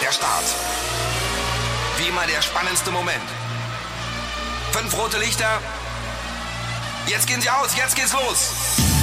Der Start. Wie immer der spannendste Moment. 5 rote Lichter. Jetzt gehen sie aus, jetzt geht's los.